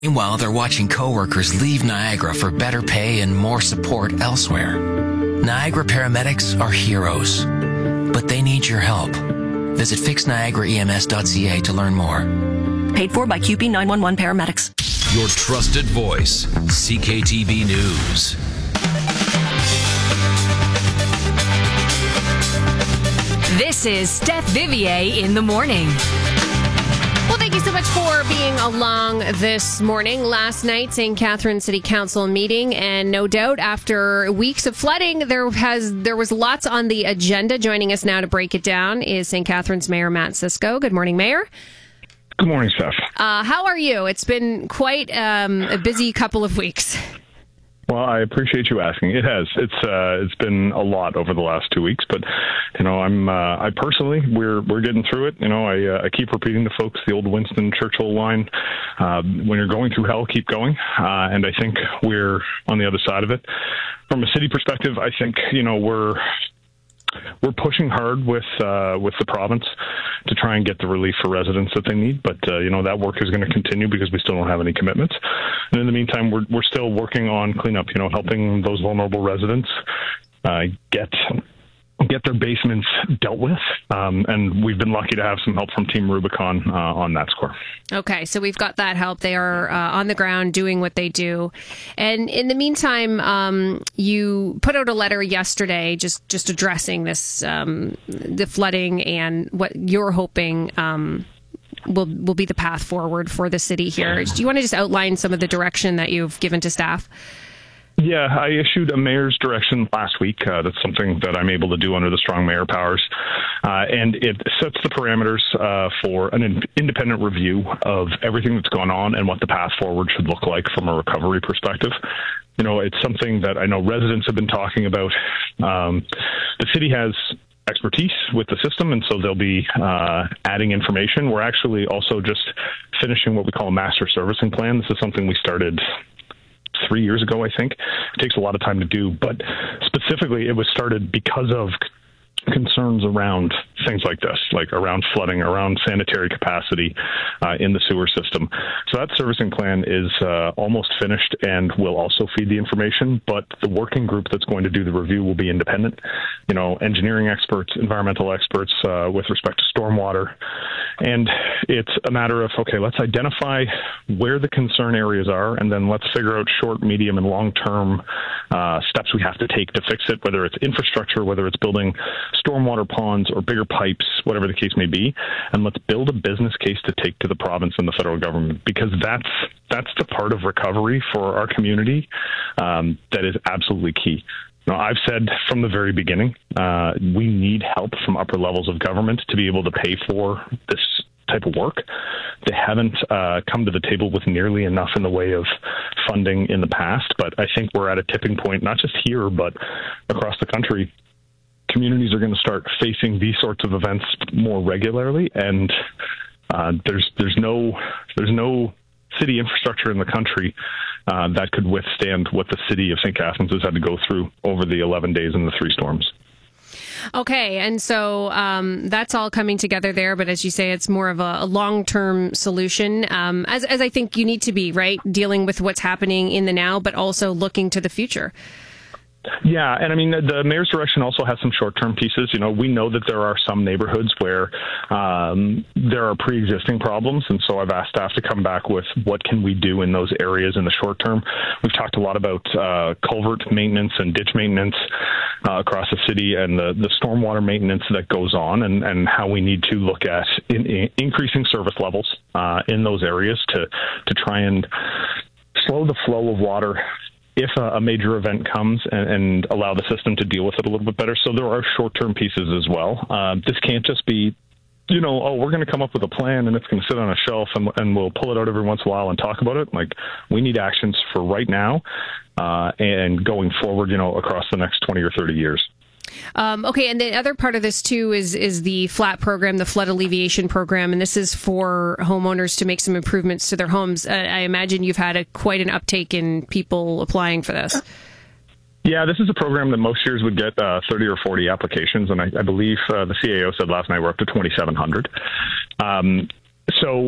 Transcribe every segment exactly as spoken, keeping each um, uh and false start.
Meanwhile, they're watching coworkers leave Niagara for better pay and more support elsewhere. Niagara paramedics are heroes, but they need your help. Visit fix niagara e m s dot c a to learn more. Paid for by Q P nine one one Paramedics. Your trusted voice, C K T V News. This is Steph Vivier in the morning. Well, thank you so much for being along this morning. Last night, Saint Catharines City Council meeting, and no doubt after weeks of flooding, there has there was lots on the agenda. Joining us now to break it down is Saint Catharines Mayor Matt Cisco. Good morning, Mayor. Good morning, Steph. Uh, how are you? It's been quite um, a busy couple of weeks. Well, I appreciate you asking. It has. It's uh, it's been a lot over the last two weeks, but you know, I'm uh, I personally we're we're getting through it. You know, I uh, I keep repeating to folks the old Winston Churchill line: uh, "When you're going through hell, keep going." Uh, and I think we're on the other side of it. From a city perspective, I think you know we're. We're pushing hard with uh, with the province to try and get the relief for residents that they need, but uh, you know that work is going to continue because we still don't have any commitments. And in the meantime, we're we're still working on cleanup. You know, helping those vulnerable residents uh, get get their basements dealt with, um, and we've been lucky to have some help from Team Rubicon uh, on that score. Okay, so we've got that help. They are uh, on the ground doing what they do. And in the meantime, um, you put out a letter yesterday just, just addressing this, um, the flooding and what you're hoping um, will will be the path forward for the city here. Do you want to just outline some of the direction that you've given to staff? Yeah, I issued a mayor's direction last week. Uh, that's something that I'm able to do under the strong mayor powers. Uh, and it sets the parameters uh, for an in- independent review of everything that's gone on and what the path forward should look like from a recovery perspective. You know, it's something that I know residents have been talking about. Um, the city has expertise with the system, and so they'll be uh, adding information. We're actually also just finishing what we call a master servicing plan. This is something we started three years ago, I think. It takes a lot of time to do, but specifically it was started because of concerns around things like this, like around flooding, around sanitary capacity uh, in the sewer system. So that servicing plan is uh, almost finished and will also feed the information, but the working group that's going to do the review will be independent. You know, engineering experts, environmental experts uh, with respect to stormwater. And it's a matter of, okay, let's identify where the concern areas are, and then let's figure out short, medium, and long-term uh, steps we have to take to fix it, whether it's infrastructure, whether it's building stormwater ponds or bigger pipes, whatever the case may be, and let's build a business case to take to the province and the federal government, because that's that's the part of recovery for our community um, that is absolutely key. You know, I've said from the very beginning, uh, we need help from upper levels of government to be able to pay for this type of work. They haven't uh, come to the table with nearly enough in the way of funding in the past, but I think we're at a tipping point, not just here, but across the country. Communities are going to start facing these sorts of events more regularly, and uh, there's there's no there's no city infrastructure in the country uh, that could withstand what the city of Saint Catharines has had to go through over the eleven days and the three storms. Okay, and so um, that's all coming together there, but as you say, it's more of a, a long-term solution, um, as, as I think you need to be, right? Dealing with what's happening in the now, but also looking to the future. Yeah, and I mean, the mayor's direction also has some short-term pieces. You know, we know that there are some neighborhoods where um, there are pre-existing problems, and so I've asked staff to come back with what can we do in those areas in the short term. We've talked a lot about uh, culvert maintenance and ditch maintenance uh, across the city, and the, the stormwater maintenance that goes on, and, and how we need to look at in, in increasing service levels uh, in those areas to to try and slow the flow of water if a, a major event comes, and, and allow the system to deal with it a little bit better. So there are short-term pieces as well. Uh, this can't just be, you know, oh, we're going to come up with a plan and it's going to sit on a shelf and, and we'll pull it out every once in a while and talk about it. Like, we need actions for right now uh, and going forward, you know, across the next twenty or thirty years. Um, okay, and the other part of this too is is the FLAT program, the flood alleviation program, and this is for homeowners to make some improvements to their homes. Uh, I imagine you've had a, quite an uptake in people applying for this. Yeah, this is a program that most years would get uh, thirty or forty applications, and I, I believe uh, the C A O said last night we're up to twenty-seven hundred. Um, so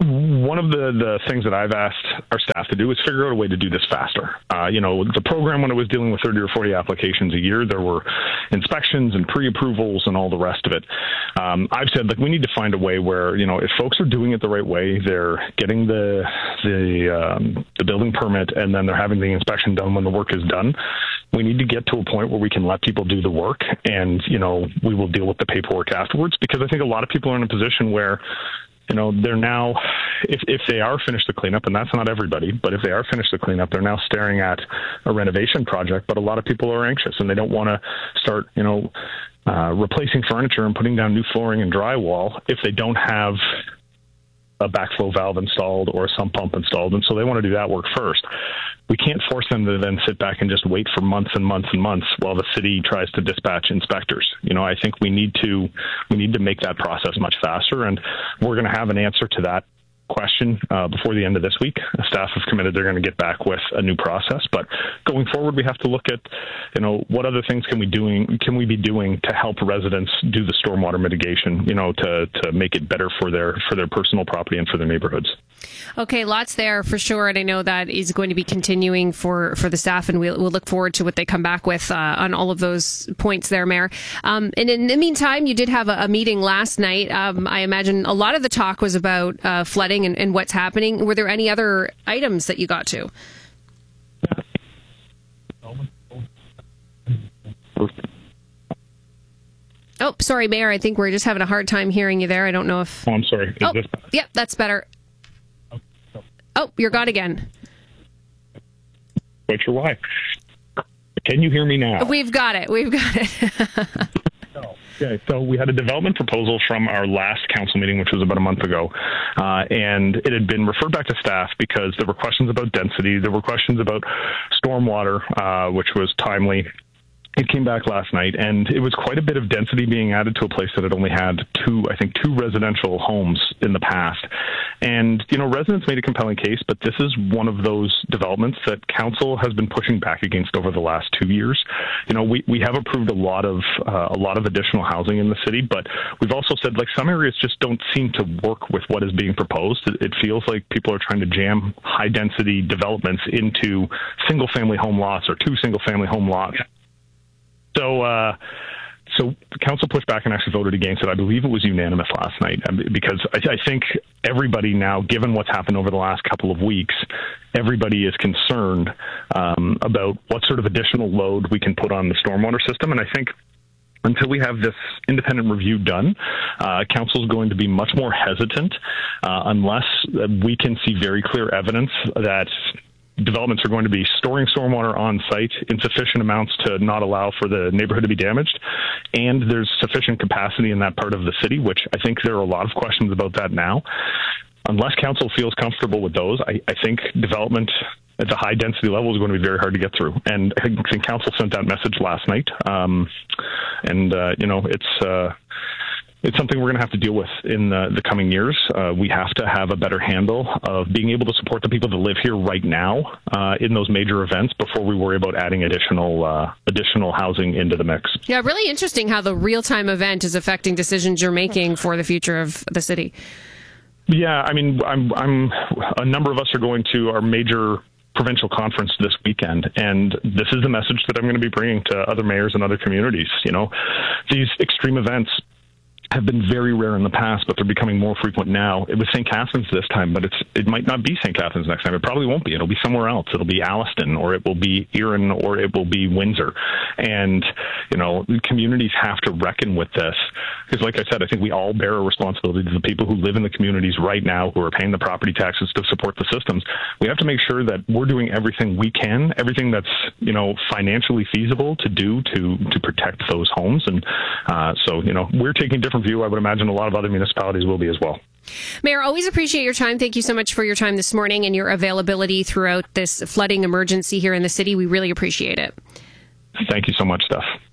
one of the, the things that I've asked our staff to do is figure out a way to do this faster. Uh, you know, the program, when it was dealing with thirty or forty applications a year, there were inspections and pre-approvals and all the rest of it. Um, I've said, like, we need to find a way where, you know, if folks are doing it the right way, they're getting the the um, the building permit and then they're having the inspection done when the work is done. We need to get to a point where we can let people do the work and, you know, we will deal with the paperwork afterwards, because I think a lot of people are in a position where, you know, they're now, if, if they are finished the cleanup, and that's not everybody, but if they are finished the cleanup, they're now staring at a renovation project. But a lot of people are anxious and they don't want to start, you know, uh, replacing furniture and putting down new flooring and drywall if they don't have a backflow valve installed or a sump pump installed. And so they want to do that work first. We can't force them to then sit back and just wait for months and months and months while the city tries to dispatch inspectors. You know, I think we need to we need to make that process much faster, and we're going to have an answer to that question uh, before the end of this week. The staff have committed they're going to get back with a new process, but going forward, we have to look at, you know, what other things can we doing can we be doing to help residents do the stormwater mitigation, you know, to to make it better for their for their personal property and for their neighborhoods. Okay, lots there for sure, and I know that is going to be continuing for, for the staff, and we'll, we'll look forward to what they come back with uh, on all of those points there, Mayor. Um, and in the meantime, you did have a, a meeting last night. Um, I imagine a lot of the talk was about uh, flooding and, and what's happening. Were there any other items that you got to? Oh, sorry, Mayor. I think we're just having a hard time hearing you there. I don't know if... Oh, I'm sorry. Is oh, this... yeah, that's better. Oh, you're gone again. Not sure why. Can you hear me now? We've got it. We've got it. Okay, so we had a development proposal from our last council meeting, which was about a month ago, uh, and it had been referred back to staff because there were questions about density, there were questions about stormwater, uh, which was timely. It came back last night, and it was quite a bit of density being added to a place that had only had two, I think, two residential homes in the past. And, you know, residents made a compelling case, but this is one of those developments that council has been pushing back against over the last two years. You know, we, we have approved a lot of uh, a lot of additional housing in the city, but we've also said, like, some areas just don't seem to work with what is being proposed. It, it feels like people are trying to jam high-density developments into single-family home lots or two single-family home lots. So, uh, so council pushed back and actually voted against it. I believe it was unanimous last night, because I, I think everybody now, given what's happened over the last couple of weeks, everybody is concerned um, about what sort of additional load we can put on the stormwater system. And I think until we have this independent review done, uh, council is going to be much more hesitant uh, unless we can see very clear evidence that developments are going to be storing stormwater on site in sufficient amounts to not allow for the neighborhood to be damaged. And there's sufficient capacity in that part of the city, which I think there are a lot of questions about that now. Unless council feels comfortable with those, I, I think development at the high density level is going to be very hard to get through. And I think council sent that message last night. Um, and, uh, you know, it's, uh, It's something we're going to have to deal with in the, the coming years. Uh, we have to have a better handle of being able to support the people that live here right now uh, in those major events before we worry about adding additional uh, additional housing into the mix. Yeah, really interesting how the real-time event is affecting decisions you're making for the future of the city. Yeah, I mean, I'm, I'm a number of us are going to our major provincial conference this weekend, and this is the message that I'm going to be bringing to other mayors and other communities. You know, these extreme events have been very rare in the past, but they're becoming more frequent now. It was Saint Catharines this time, but it's it might not be Saint Catharines next time. It probably won't be. It'll be somewhere else. It'll be Alliston, or it will be Erin, or it will be Windsor. And, you know, communities have to reckon with this. Because like I said, I think we all bear a responsibility to the people who live in the communities right now, who are paying the property taxes to support the systems. We have to make sure that we're doing everything we can, everything that's, you know, financially feasible to do to, to protect those homes. And uh, so, you know, we're taking a different view. I would imagine a lot of other municipalities will be as well. Mayor, always appreciate your time. Thank you so much for your time this morning and your availability throughout this flooding emergency here in the city. We really appreciate it. Thank you so much, Steph.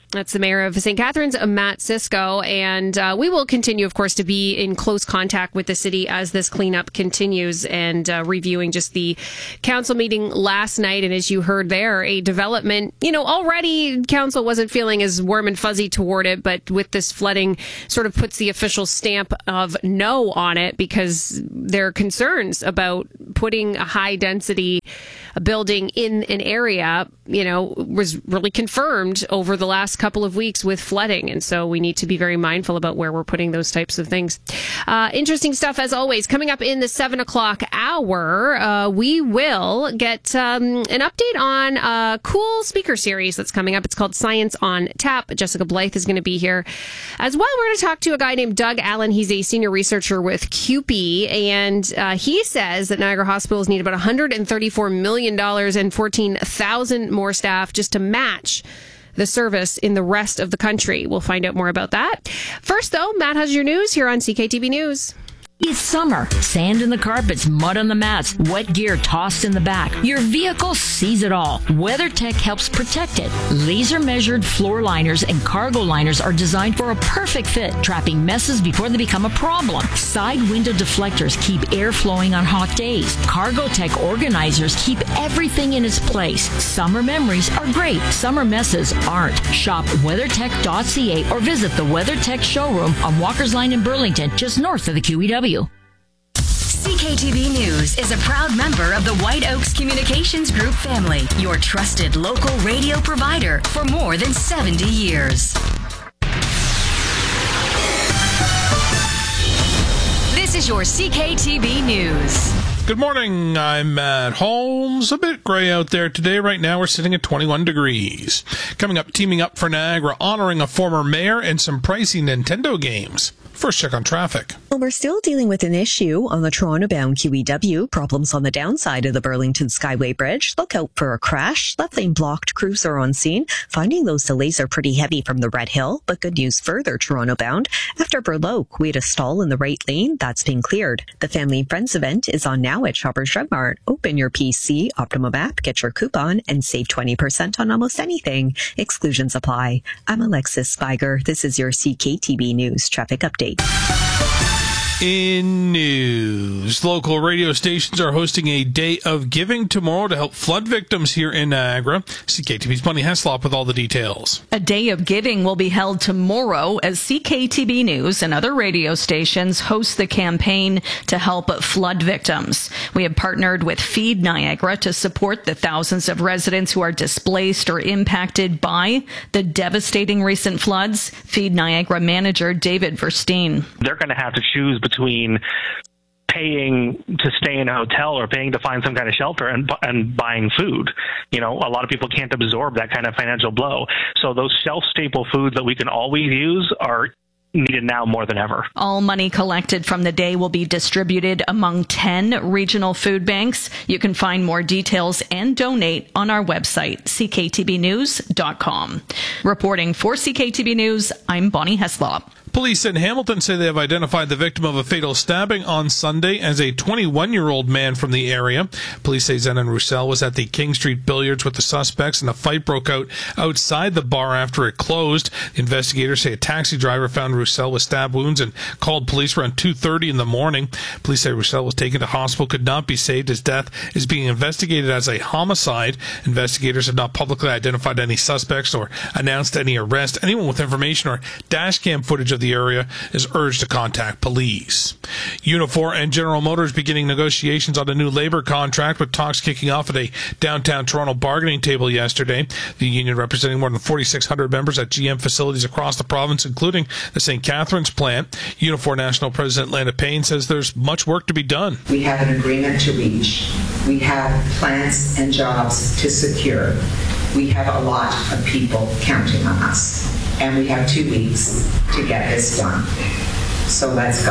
That's the mayor of Saint Catharines, Matt Cisco, and uh, we will continue, of course, to be in close contact with the city as this cleanup continues, and uh, reviewing just the council meeting last night. And as you heard there, a development, you know, already council wasn't feeling as warm and fuzzy toward it, but with this flooding sort of puts the official stamp of no on it, because there are concerns about putting a high density building in an area, you know, was really confirmed over the last couple of weeks with flooding. And so we need to be very mindful about where we're putting those types of things. Uh, interesting stuff, as always. Coming up in the seven o'clock hour, uh, we will get um, an update on a cool speaker series that's coming up. It's called Science on Tap. Jessica Blythe is going to be here as well. We're going to talk to a guy named Doug Allen. He's a senior researcher with C U P E, and uh, he says that Niagara hospitals need about one hundred thirty-four million dollars and fourteen thousand more staff just to match the service in the rest of the country. We'll find out more about that. First, though, Matt has your news here on C K T B News. It's summer. Sand in the carpets, mud on the mats, wet gear tossed in the back. Your vehicle sees it all. WeatherTech helps protect it. Laser-measured floor liners and cargo liners are designed for a perfect fit, trapping messes before they become a problem. Side window deflectors keep air flowing on hot days. Cargotech organizers keep everything in its place. Summer memories are great. Summer messes aren't. Shop weathertech dot c a or visit the WeatherTech showroom on Walker's Line in Burlington, just north of the Q E W. C K T B News is a proud member of the White Oaks Communications Group family, your trusted local radio provider for more than seventy years. This is your C K T B News. Good morning, I'm Matt Holmes. A bit gray out there today. Right now we're sitting at twenty-one degrees. Coming up, Teaming Up for Niagara, honoring a former mayor, and some pricey Nintendo games. First check on traffic. Well, we're still dealing with an issue on the Toronto-bound Q E W. Problems on the downside of the Burlington Skyway Bridge. Look out for a crash. Left lane blocked. Crews are on scene. Finding those delays are pretty heavy from the Red Hill, but good news further Toronto-bound. After Burloak, we had a stall in the right lane. That's been cleared. The Family and Friends event is on now at Shoppers Drug Mart. Open your P C, Optimum app, get your coupon, and save twenty percent on almost anything. Exclusions apply. I'm Alexis Spiger. This is your C K T B News Traffic Update. In news, local radio stations are hosting a Day of Giving tomorrow to help flood victims here in Niagara. C K T B's Bonnie Heslop with all the details. A Day of Giving will be held tomorrow as C K T B News and other radio stations host the campaign to help flood victims. We have partnered with Feed Niagara to support the thousands of residents who are displaced or impacted by the devastating recent floods. Feed Niagara manager David Verstein. They're going to have to choose between paying to stay in a hotel or paying to find some kind of shelter and and buying food. You know, a lot of people can't absorb that kind of financial blow. So those shelf-staple foods that we can always use are needed now more than ever. All money collected from the day will be distributed among ten regional food banks. You can find more details and donate on our website, c k t b news dot com. Reporting for C K T B News, I'm Bonnie Heslop. Police in Hamilton say they have identified the victim of a fatal stabbing on Sunday as a twenty-one-year-old man from the area. Police say Zenon Roussel was at the King Street Billiards with the suspects, and a fight broke out outside the bar after it closed. The investigators say a taxi driver found Roussel with stab wounds and called police around two thirty in the morning. Police say Roussel was taken to hospital, could not be saved. His death is being investigated as a homicide. Investigators have not publicly identified any suspects or announced any arrest. Anyone with information or dash cam footage of the area is urged to contact police. Unifor and General Motors beginning negotiations on a new labor contract, with talks kicking off at a downtown Toronto bargaining table yesterday. The union, representing more than forty-six hundred members at G M facilities across the province, including the Saint Catharines plant. Unifor National President Lana Payne says there's much work to be done. We have an agreement to reach. We have plants and jobs to secure. We have a lot of people counting on us. And we have two weeks to get this done. So let's go.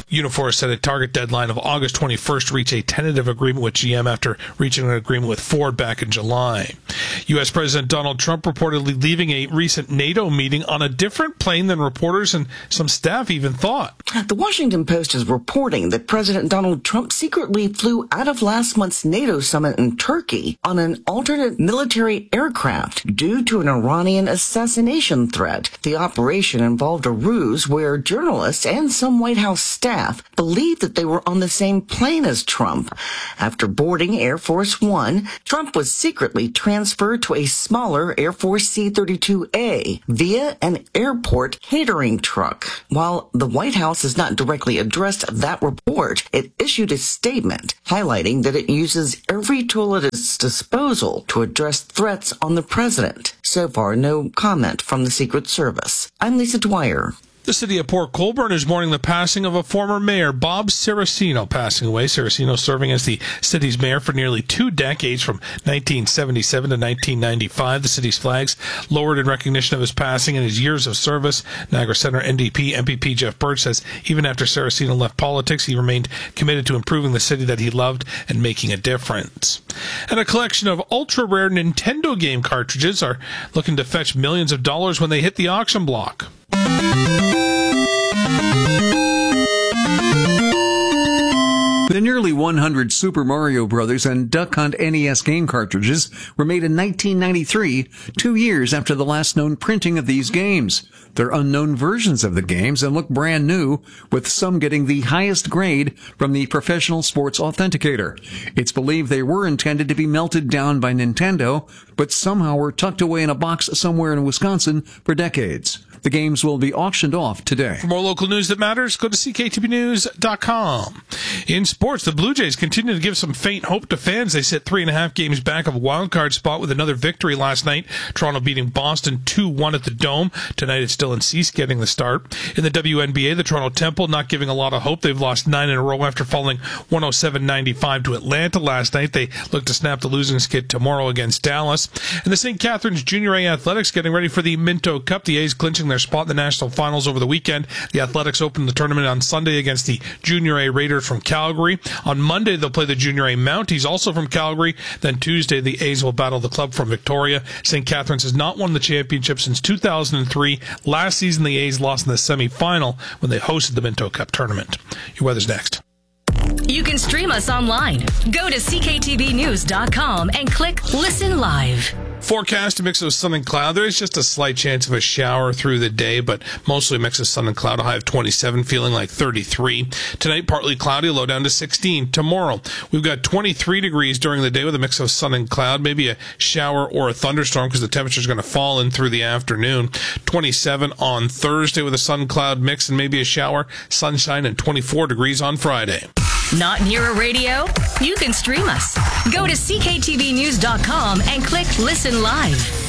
Unifor set a target deadline of August twenty-first to reach a tentative agreement with G M after reaching an agreement with Ford back in July. U S President Donald Trump reportedly leaving a recent NATO meeting on a different plane than reporters and some staff even thought. The Washington Post is reporting that President Donald Trump secretly flew out of last month's NATO summit in Turkey on an alternate military aircraft due to an Iranian assassination threat. The operation involved a ruse where journalists and some White House staff believed that they were on the same plane as Trump. After boarding Air Force One, Trump was secretly transferred to a smaller Air Force C thirty-two A via an airport catering truck. While the White House has not directly addressed that report, it issued a statement highlighting that it uses every tool at its disposal to address threats on the president. So far, no comment from the Secret Service. I'm Lisa Dwyer. The city of Port Colborne is mourning the passing of a former mayor, Bob Saraceno, passing away. Saraceno serving as the city's mayor for nearly two decades, from nineteen seventy-seven to nineteen ninety-five. The city's flags lowered in recognition of his passing and his years of service. Niagara Centre N D P M P P Jeff Birch says even after Saraceno left politics, he remained committed to improving the city that he loved and making a difference. And a collection of ultra-rare Nintendo game cartridges are looking to fetch millions of dollars when they hit the auction block. The nearly one hundred Super Mario Bros. And Duck Hunt N E S game cartridges were made in nineteen ninety-three, two years after the last known printing of these games. They're unknown versions of the games and look brand new, with some getting the highest grade from the Professional Sports Authenticator. It's believed they were intended to be melted down by Nintendo, but somehow were tucked away in a box somewhere in Wisconsin for decades. The games will be auctioned off today. For more local news that matters, go to C K T B news dot com. In sports, the Blue Jays continue to give some faint hope to fans. They sit three and a half games back of a wild card spot with another victory last night. Toronto beating Boston two one at the Dome. Tonight it's Dylan Cease getting the start. In the W N B A, the Toronto Temple not giving a lot of hope. They've lost nine in a row after falling one oh seven ninety-five to Atlanta last night. They look to snap the losing skid tomorrow against Dallas. And the Saint Catharines Junior A Athletics getting ready for the Minto Cup. The A's clinching their spot in the national finals over the weekend. The Athletics opened the tournament on Sunday against the Junior A Raiders from Calgary. On Monday, they'll play the Junior A Mounties, also from Calgary. Then Tuesday, the A's will battle the club from Victoria. Saint Catharines has not won the championship since two thousand three. Last season, the A's lost in the semifinal when they hosted the Minto Cup tournament. Your weather's next. You can stream us online. Go to C K T B news dot com and click Listen Live. Forecast, a mix of sun and cloud. There is just a slight chance of a shower through the day, but mostly a mix of sun and cloud. A high of twenty-seven, feeling like thirty-three. Tonight, partly cloudy, low down to sixteen. Tomorrow, we've got twenty-three degrees during the day with a mix of sun and cloud. Maybe a shower or a thunderstorm because the temperature is going to fall in through the afternoon. twenty-seven on Thursday with a sun-cloud mix and maybe a shower. Sunshine and twenty-four degrees on Friday. Not near a radio? You can stream us. Go to C K T B news dot com and click Listen Live.